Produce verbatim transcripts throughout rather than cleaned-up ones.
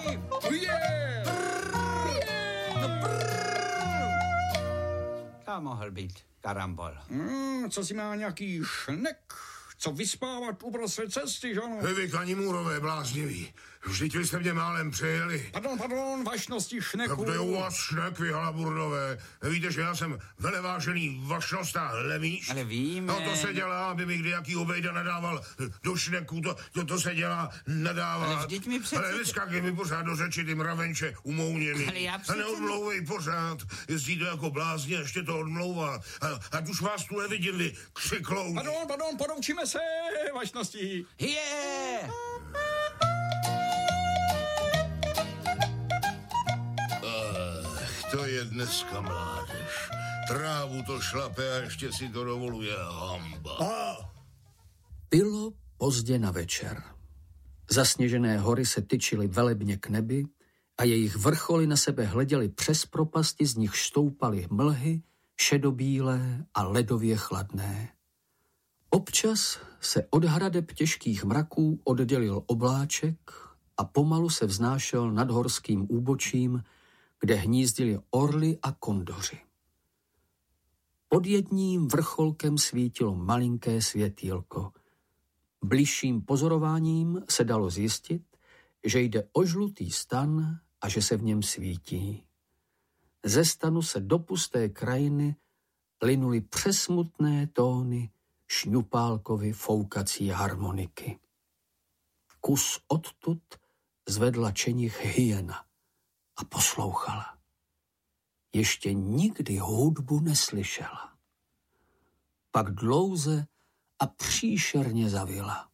Yeah! To mohl být karambol. Hmm, co si má nějaký šnek? Co vyspávat uprostřed cesty, že ano? Vy kanimůrové blázniví. Vždyť vy jste mě málem přejeli. Pardon, pardon, vašnosti šneku. Tak to je u vás šnek, vy halaburdové. Víte, že já jsem velevážený vašnost a lemíš? Ale víme. No to se dělá, aby mi kdy jaký obejda nadával do šneku, to, to, to se dělá nadávat. Ale vždyť mi přece... Ale vyskakej mi pořád do řeči, ty mravenče umouněný. Ale já přece... A neodmlouvej pořád. Jezdíte jako blázni a ještě to odmlouvá. A, ať už vás tu nevidím, vy křiklouni. Pardon, pardon, poroučíme se, vašnosti. Je! Yeah! To je dneska mládež. Trávu to šlape a ještě si to dovoluje hamba. Bylo pozdě na večer. Zasněžené hory se tyčily velebně k nebi a jejich vrcholy na sebe hleděly přes propasti, z nich stoupaly mlhy, šedobílé a ledově chladné. Občas se od hradeb těžkých mraků oddělil obláček a pomalu se vznášel nad horským úbočím, kde hnízdili orly a kondoři. Pod jedním vrcholkem svítilo malinké světýlko. Bližším pozorováním se dalo zjistit, že jde o žlutý stan a že se v něm svítí. Ze stanu se do pusté krajiny linuly přesmutné tóny Šňupálkovy foukací harmoniky. Kus odtud zvedla čenich hyena a poslouchala. Ještě nikdy hudbu neslyšela. Pak dlouze a příšerně zavila.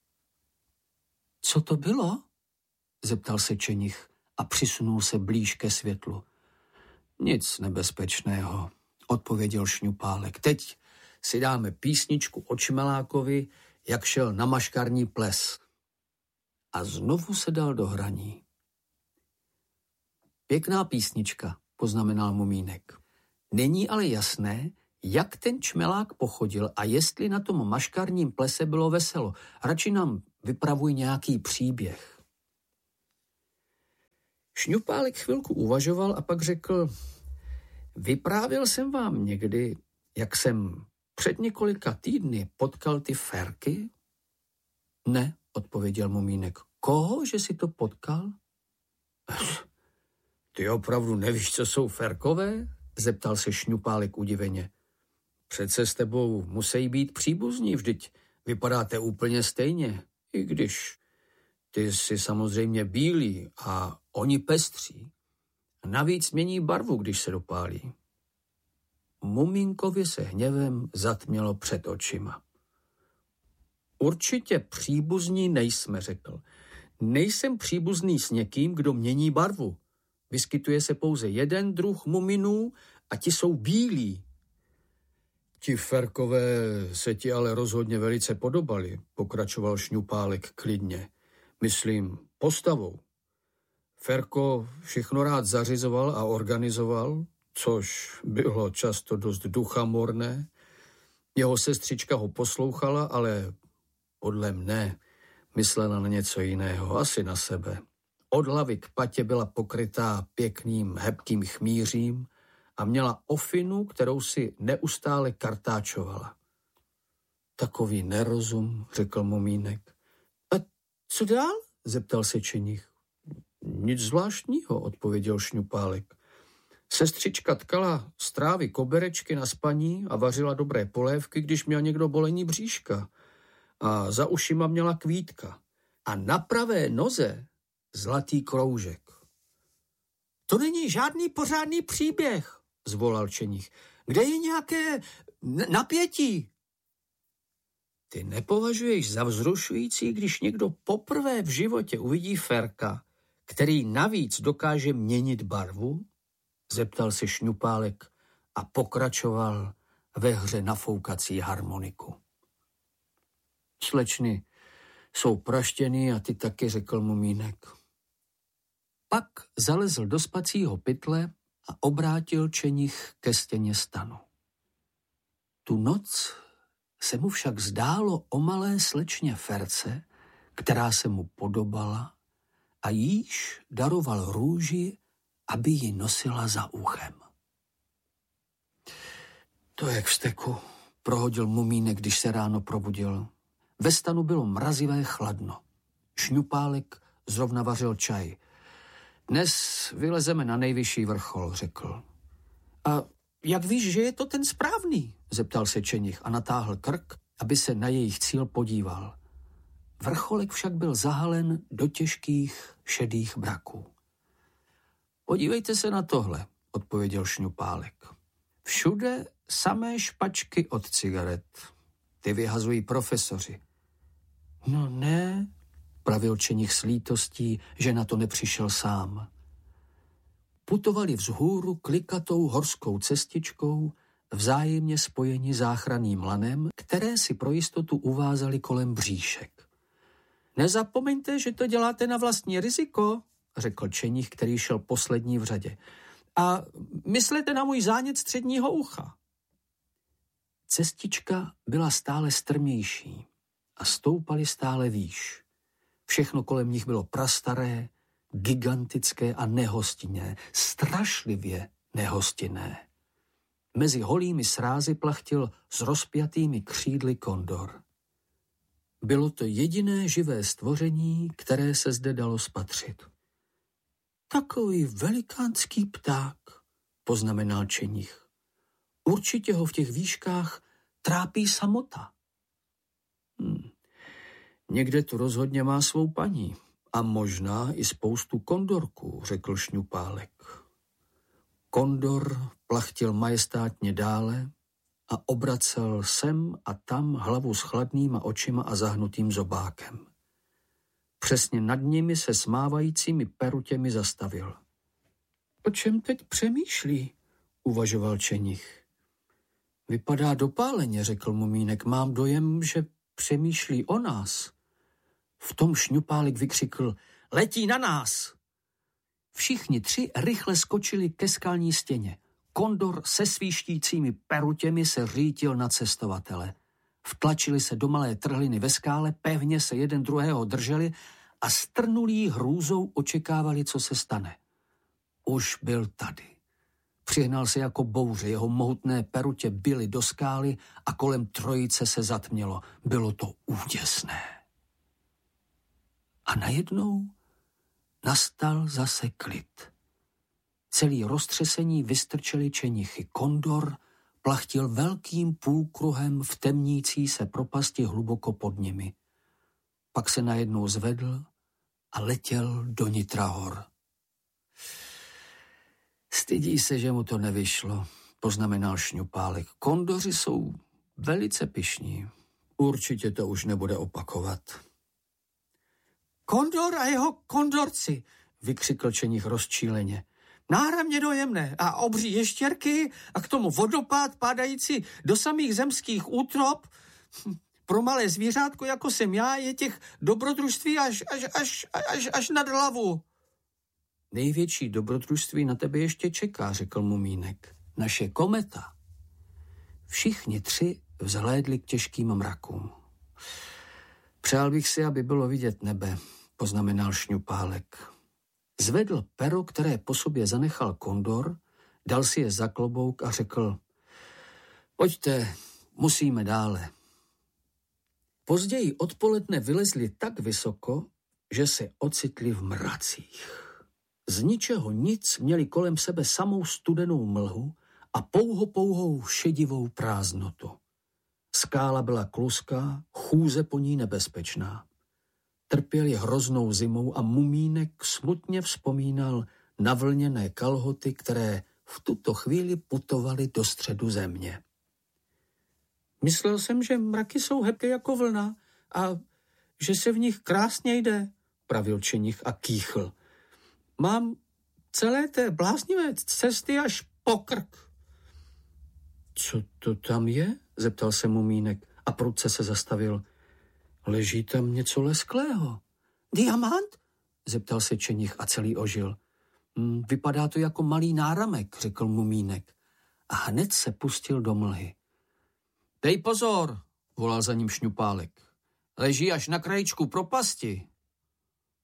Co to bylo? Zeptal se čenich a přisunul se blíž ke světlu. Nic nebezpečného, odpověděl Šňupálek. Teď si dáme písničku o Čmelákovi, jak šel na maškarní ples. A znovu se dal do hraní. Pěkná písnička, poznamenal Mumínek. Není ale jasné, jak ten Čmelák pochodil a jestli na tom maškarním plese bylo veselo. Radši nám vypravuj nějaký příběh. Šňupálek chvilku uvažoval a pak řekl, vyprávěl jsem vám někdy, jak jsem před několika týdny potkal ty ferky? Ne, odpověděl Mumínek. Koho, že si to potkal? Ty opravdu nevíš, co jsou ferkové? Zeptal se Šňupálek udiveně. Přece s tebou musí být příbuzní, vždyť vypadáte úplně stejně, i když ty jsi samozřejmě bílý a oni pestří. A navíc mění barvu, když se dopálí. Mumínkovi se hněvem zatmělo před očima. Určitě příbuzní nejsme, řekl. Nejsem příbuzný s někým, kdo mění barvu. Vyskytuje se pouze jeden druh muminů a ti jsou bílí. Ti ferkové se ti ale rozhodně velice podobali, pokračoval Šňupálek klidně. Myslím, postavou. Ferko všechno rád zařizoval a organizoval, což bylo často dost duchamorné. Jeho sestřička ho poslouchala, ale podle mne myslela na něco jiného, asi na sebe. Od hlavy k patě byla pokrytá pěkným hebkým chmířím a měla ofinu, kterou si neustále kartáčovala. Takový nerozum, řekl Mumínek. A co dál? Zeptal se čenich. Nic zvláštního, odpověděl Šňupálek. Sestřička tkala z trávy koberečky na spaní a vařila dobré polévky, když měl někdo bolení bříška. A za ušima měla kvítka. A na pravé noze zlatý kroužek. To není žádný pořádný příběh, zvolal čenich. Kde je nějaké napětí? Ty nepovažuješ za vzrušující, když někdo poprvé v životě uvidí ferka, který navíc dokáže měnit barvu? Zeptal se Šňupálek a pokračoval ve hře na foukací harmoniku. Slečny jsou praštěný a ty taky, řekl Mumínek. Pak zalezl do spacího pytle a obrátil čenich ke stěně stanu. Tu noc se mu však zdálo o malé slečně ferce, která se mu podobala a jíž daroval růži, aby ji nosila za uchem. To je k vzteku, prohodil Mumínek, když se ráno probudil. Ve stanu bylo mrazivé chladno. Šňupálek zrovna vařil čaj. Dnes vylezeme na nejvyšší vrchol, řekl. A jak víš, že je to ten správný? Zeptal se Čenich a natáhl krk, aby se na jejich cíl podíval. Vrcholek však byl zahalen do těžkých šedých mraků. Podívejte se na tohle, odpověděl Šňupálek. Všude samé špačky od cigaret. Ty vyhazují profesoři. No ne, pravil Čenich s lítostí, že na to nepřišel sám. Putovali vzhůru klikatou horskou cestičkou, vzájemně spojeni záchranným lanem, které si pro jistotu uvázali kolem bříšek. Nezapomeňte, že to děláte na vlastní riziko, řekl Čenich, který šel poslední v řadě. A myslete na můj zánět středního ucha. Cestička byla stále strmější a stoupali stále výš. Všechno kolem nich bylo prastaré, gigantické a nehostinné, strašlivě nehostinné. Mezi holými srázy plachtil s rozpjatými křídly kondor. Bylo to jediné živé stvoření, které se zde dalo spatřit. Takový velikánský pták, poznamenal Čenich. Určitě ho v těch výškách trápí samota. Hm. Někde tu rozhodně má svou paní a možná i spoustu kondorků, řekl Šňupálek. Kondor plachtil majestátně dále a obracel sem a tam hlavu s chladnýma očima a zahnutým zobákem. Přesně nad nimi se smávajícími perutěmi zastavil. O čem teď přemýšlí? Uvažoval Čenich. Vypadá dopáleně, řekl Mumínek. Mám dojem, že přemýšlí o nás. V tom Šňupálek vykřikl, letí na nás! Všichni tři rychle skočili ke skalní stěně. Kondor se svíštícími perutěmi se řítil na cestovatele. Vtlačili se do malé trhliny ve skále, pevně se jeden druhého drželi a strnulí hrůzou očekávali, co se stane. Už byl tady. Přihnal se jako bouře, jeho mohutné perutě bily do skály a kolem trojice se zatmělo. Bylo to úděsné. A najednou nastal zase klid. Celý roztřesení vystrčeli čenichy. Kondor plachtil velkým půlkruhem v temnící se propasti hluboko pod nimi. Pak se najednou zvedl a letěl do nitra hor. Stydí se, že mu to nevyšlo, poznamenal Šňupálek. Kondoři jsou velice pyšní. Určitě to už nebude opakovat. Kondor a jeho kondorci, vykřikl Čenich rozčíleně. Náramně dojemné a obří ještěrky a k tomu vodopád padající do samých zemských útrop. Pro malé zvířátko, jako jsem já, je těch dobrodružství až, až, až, až, až nad hlavu. Největší dobrodružství na tebe ještě čeká, řekl Mumínek. Naše kometa. Všichni tři vzhlédli k těžkým mrakům. Přál bych si, aby bylo vidět nebe, poznamenal Šňupálek. Zvedl pero, které po sobě zanechal Kondor, dal si je za klobouk a řekl, pojďte, musíme dále. Později odpoledne vylezli tak vysoko, že se ocitli v mracích. Z ničeho nic měli kolem sebe samou studenou mlhu a pouho pouhou šedivou prázdnotu. Skála byla kluská, chůze po ní nebezpečná. Trpěli hroznou zimou a Mumínek smutně vzpomínal na vlněné kalhoty, které v tuto chvíli putovaly do středu země. Myslel jsem, že mraky jsou hebké jako vlna a že se v nich krásně jde, pravil Čenich a kýchl. Mám celé té bláznivé cesty až po krk. Co to tam je? Zeptal se Mumínek a prudce se zastavil. Leží tam něco lesklého. Diamant? Zeptal se Čenich a celý ožil. Hm, vypadá to jako malý náramek, řekl Mumínek a hned se pustil do mlhy. Dej pozor, volal za ním Šňupálek. Leží až na krajičku propasti.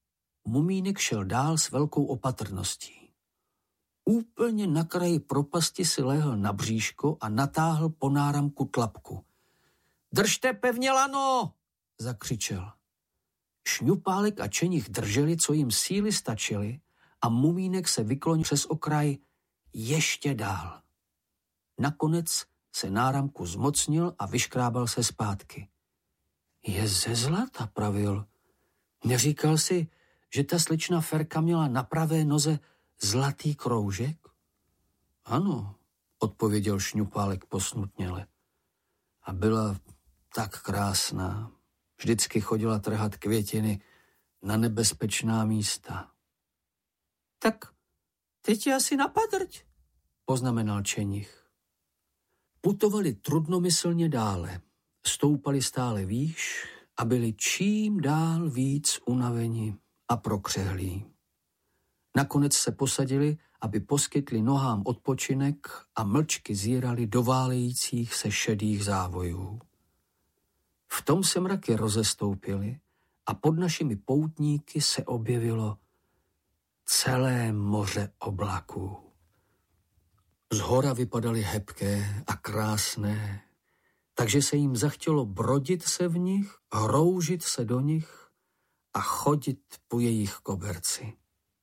Mumínek šel dál s velkou opatrností. Úplně na kraji propasti si lehl na bříško a natáhl po náramku tlapku. Držte pevně lano, zakřičel. Šňupálek a Čenich drželi, co jim síly stačily, a Mumínek se vyklonil přes okraj ještě dál. Nakonec se náramku zmocnil a vyškrábal se zpátky. Je ze zlata, pravil. Neříkal si, že ta slečna Ferka měla na pravé noze zlatý kroužek? Ano, odpověděl Šňupálek posmutněle. A byla tak krásná. Vždycky chodila trhat květiny na nebezpečná místa. Tak teď je asi napadrť, poznamenal Čenich. Putovali trudnomyslně dále, stoupali stále výš a byli čím dál víc unaveni a prokřehlí. Nakonec se posadili, aby poskytli nohám odpočinek a mlčky zírali do válejících se šedých závojů. V tom se mraky rozestoupily a pod našimi poutníky se objevilo celé moře oblaků. Zhora vypadaly hebké a krásné, takže se jim zachtělo brodit se v nich, hroužit se do nich a chodit po jejich koberci.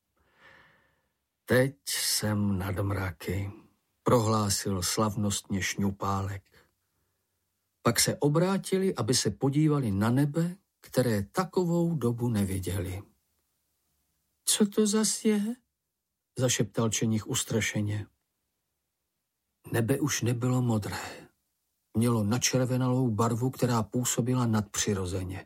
Teď jsem nad mraky, prohlásil slavnostně Šňupálek. Pak se obrátili, aby se podívali na nebe, které takovou dobu neviděli. Co to zas je? Zašeptal Čenich ustrašeně. Nebe už nebylo modré. Mělo načervenalou barvu, která působila nadpřirozeně.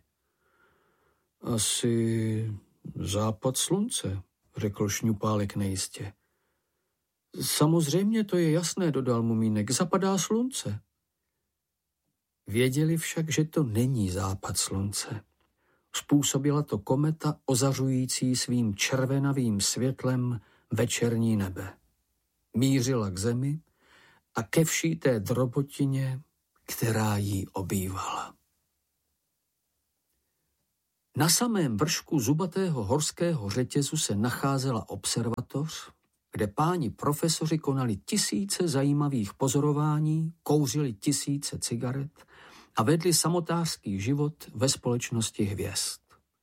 Asi západ slunce, řekl Šňupálek nejistě. Samozřejmě, to je jasné, dodal Mumínek, zapadá slunce. Věděli však, že to není západ slunce. Způsobila to kometa ozařující svým červenavým světlem večerní nebe. Mířila k zemi a ke vší té drobotině, která jí obývala. Na samém vršku zubatého horského řetězu se nacházela observatoř, kde páni profesoři konali tisíce zajímavých pozorování, kouřili tisíce cigaret a vedli samotářský život ve společnosti hvězd.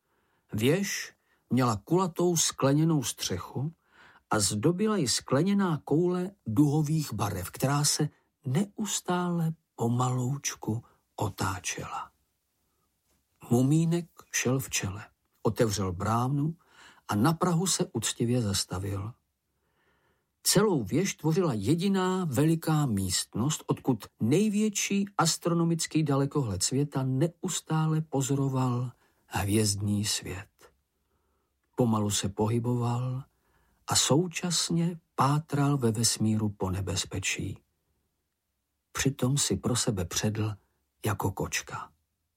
Věž měla kulatou skleněnou střechu a zdobila ji skleněná koule duhových barev, která se neustále pomaloučku otáčela. Mumínek šel v čele, otevřel bránu a na prahu se uctivě zastavil. Celou věž tvořila jediná veliká místnost, odkud největší astronomický dalekohled světa neustále pozoroval hvězdný svět. Pomalu se pohyboval a současně pátral ve vesmíru po nebezpečí. Přitom si pro sebe předl jako kočka.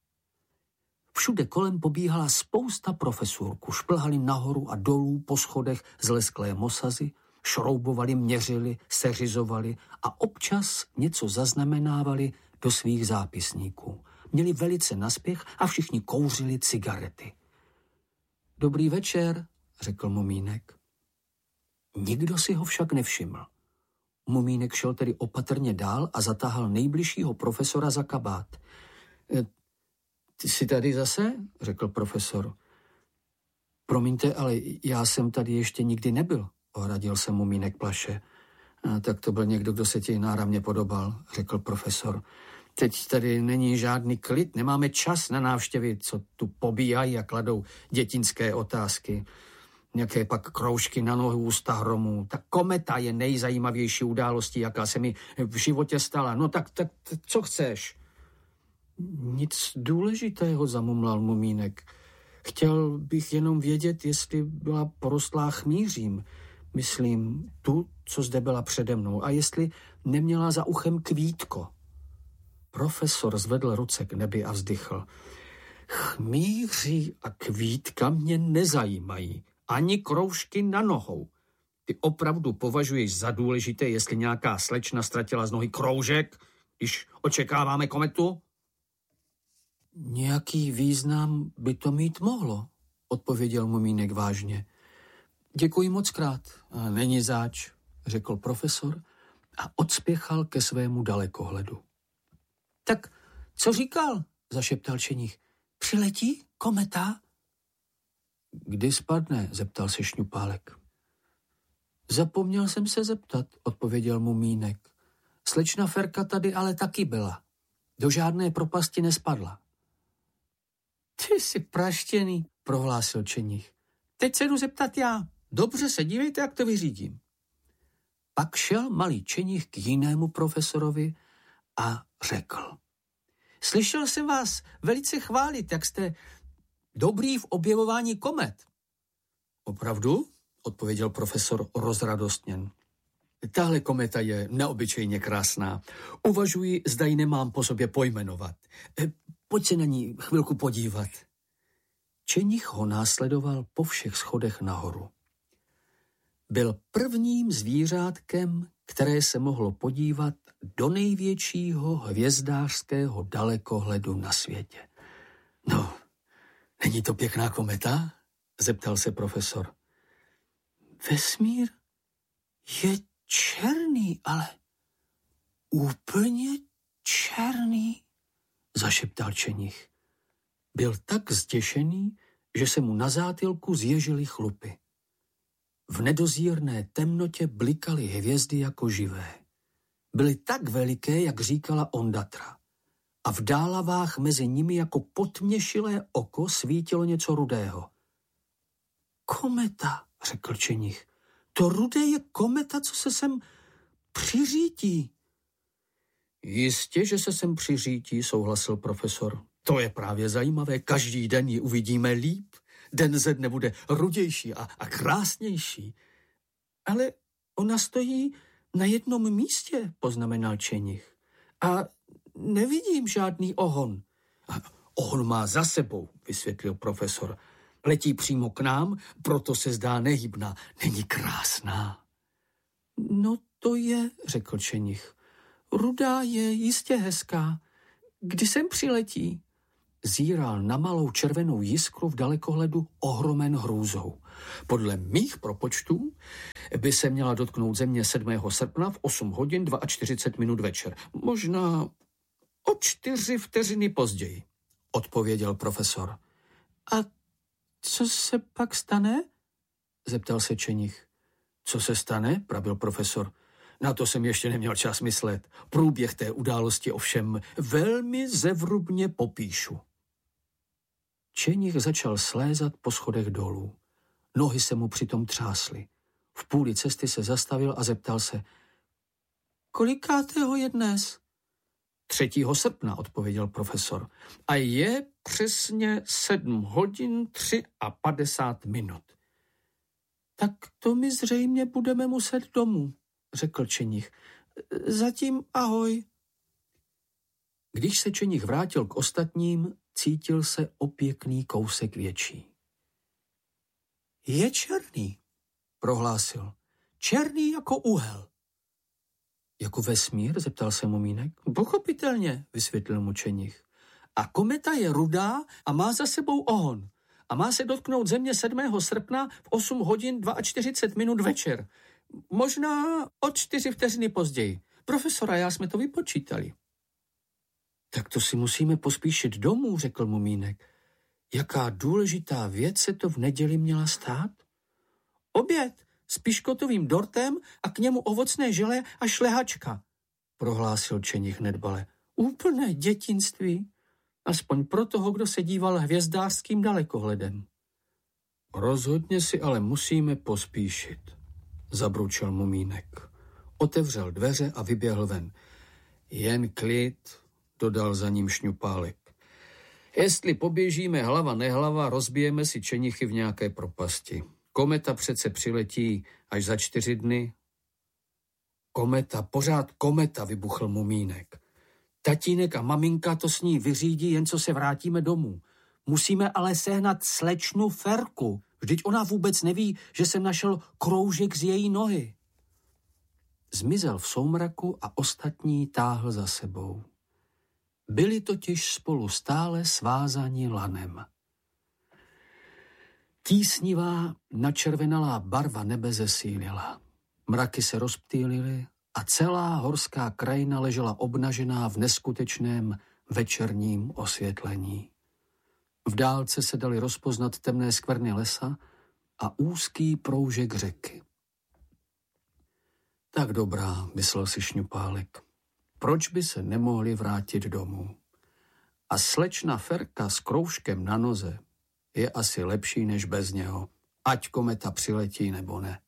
Všude kolem pobíhala spousta profesorků, šplhali nahoru a dolů po schodech z lesklé mosazy, šroubovali, měřili, seřizovali a občas něco zaznamenávali do svých zápisníků. Měli velice naspěch a všichni kouřili cigarety. Dobrý večer, řekl Mumínek. Nikdo si ho však nevšiml. Mumínek šel tedy opatrně dál a zatáhl nejbližšího profesora za kabát. E, ty jsi tady zase? Řekl profesor. Promiňte, ale já jsem tady ještě nikdy nebyl, ohradil se Mumínek plaše. A tak to byl někdo, kdo se ti náramně podobal, řekl profesor. Teď tady není žádný klid, nemáme čas na návštěvy, co tu pobíhají a kladou dětinské otázky. Nějaké pak kroužky na nohu ústa hromů. Ta kometa je nejzajímavější událostí, jaká se mi v životě stala. No tak, tak co chceš? Nic důležitého, zamumlal Mumínek. Chtěl bych jenom vědět, jestli byla porostlá chmýřím. Myslím, tu, co zde byla přede mnou. A jestli neměla za uchem kvítko. Profesor zvedl ruce k nebi a vzdychl. Chmýři a kvítka mě nezajímají. Ani kroužky na nohou. Ty opravdu považuješ za důležité, jestli nějaká slečna ztratila z nohy kroužek, když očekáváme kometu? Nějaký význam by to mít mohlo, odpověděl Mumínek vážně. Děkuji moc krát. A není záč, řekl profesor a odspěchal ke svému dalekohledu. Tak co říkal? Zašeptal Čenich. Přiletí kometa? Kdy spadne? Zeptal se Šňupálek. Zapomněl jsem se zeptat, odpověděl Mumínek. Slečna Ferka tady ale taky byla. Do žádné propasti nespadla. Ty jsi praštěný, prohlásil Čenich. Teď se jdu zeptat já. Dobře se dívejte, jak to vyřídím. Pak šel malý Čenich k jinému profesorovi a řekl. Slyšel jsem vás velice chválit, jak jste dobrý v objevování komet. Opravdu? Odpověděl profesor rozradostněn. Tahle kometa je neobyčejně krásná. Uvažuji, zda ji nemám po sobě pojmenovat. Pojď se na ní chvilku podívat. Čenich ho následoval po všech schodech nahoru. Byl prvním zvířátkem, které se mohlo podívat do největšího hvězdářského dalekohledu na světě. No, není to pěkná kometa? Zeptal se profesor. Vesmír je černý, ale úplně černý, zašeptal Čenich. Byl tak zděšený, že se mu na zátylku zježily chlupy. V nedozírné temnotě blikaly hvězdy jako živé. Byly tak veliké, jak říkala Ondatra. A v dálavách mezi nimi jako potměšilé oko svítilo něco rudého. Kometa, řekl Čenich. To rudé je kometa, co se sem přiřítí. Jistě, že se sem přiřítí, souhlasil profesor. To je právě zajímavé, každý den ji uvidíme líp. Den ze dne bude rudější a, a krásnější. Ale ona stojí na jednom místě, poznamenal Čenich. A nevidím žádný ohon. A ohon má za sebou, vysvětlil profesor. Letí přímo k nám, proto se zdá nehybná. Není krásná. No to je, řekl Čenich. Rudá je jistě hezká. Kdy sem přiletí? Zíral na malou červenou jiskru v dalekohledu ohromen hrůzou. Podle mých propočtů by se měla dotknout země sedmého srpna v osm hodin čtyřicet dva minut večer. Možná o čtyři vteřiny později, odpověděl profesor. A co se pak stane? Zeptal se Čenich. Co se stane? Pravil profesor. Na to jsem ještě neměl čas myslet. Průběh té události ovšem velmi zevrubně popíšu. Čenich začal slézat po schodech dolů. Nohy se mu přitom třásly. V půli cesty se zastavil a zeptal se. Kolikátého je dnes? třetího srpna, odpověděl profesor. A je přesně sedm hodin tři a padesát minut. Tak to my zřejmě budeme muset domů, řekl Čenich. Zatím ahoj. Když se Čenich vrátil k ostatním, cítil se o pěkný kousek větší. Je černý, prohlásil. Černý jako uhel. Jako vesmír, zeptal se Mumínek. Pochopitelně, vysvětlil mu Čenich. A kometa je rudá a má za sebou ohon. A má se dotknout země sedmého srpna v osm hodin čtyřicet dva minut večer. Možná o čtyři vteřiny později. Profesor a já jsme to vypočítali. Tak to si musíme pospíšit domů, řekl Mumínek. Jaká důležitá věc se to v neděli měla stát? Oběd s piškotovým dortem a k němu ovocné želé a šlehačka, prohlásil Čenich nedbale. Úplné dětinství, aspoň pro toho, kdo se díval hvězdářským dalekohledem. Rozhodně si ale musíme pospíšit, zabručel Mumínek. Otevřel dveře a vyběhl ven. Jen klid, dodal za ním Šňupálek. Jestli poběžíme hlava nehlava, rozbijeme si Čenichy v nějaké propasti. Kometa přece přiletí až za čtyři dny. Kometa, pořád kometa, vybuchl Mumínek. Tatínek a maminka to s ní vyřídí, jen co se vrátíme domů. Musíme ale sehnat slečnu Ferku. Vždyť ona vůbec neví, že jsem našel kroužek z její nohy. Zmizel v soumraku a ostatní táhl za sebou. Byli totiž spolu stále svázaní lanem. Tísnivá, načervenalá barva nebe zesílila. Mraky se rozptýlily a celá horská krajina ležela obnažená v neskutečném večerním osvětlení. V dálce se daly rozpoznat temné skvrny lesa a úzký proužek řeky. Tak dobrá, myslel si Šňupálek. Proč by se nemohli vrátit domů? A slečna Ferka s kroužkem na noze je asi lepší než bez něho, ať kometa přiletí nebo ne.